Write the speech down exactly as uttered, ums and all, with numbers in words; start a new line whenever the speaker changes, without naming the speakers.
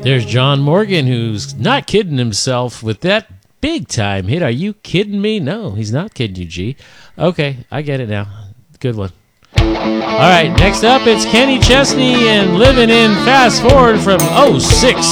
There's John Morgan, who's not kidding himself with that big time hit. Are you kidding me? No, he's not kidding you, G. Okay, I get it now. Good one. All right, next up, it's Kenny Chesney and Living in Fast Forward from oh six.